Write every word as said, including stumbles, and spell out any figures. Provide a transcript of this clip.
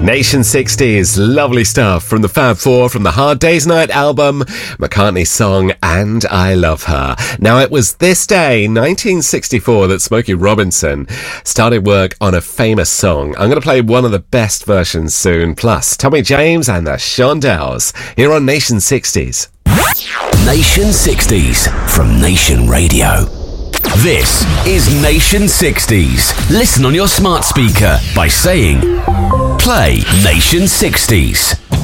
Nation sixties, lovely stuff from the Fab Four, from the Hard Day's Night album, McCartney's song And I Love Her. Now, it was this day, nineteen sixty-four, that Smokey Robinson started work on a famous song. I'm going to play one of the best versions soon, plus Tommy James and the Shondells, here on Nation sixties. Nation sixties from Nation Radio. This is Nation sixties. Listen on your smart speaker by saying, play Nation sixties.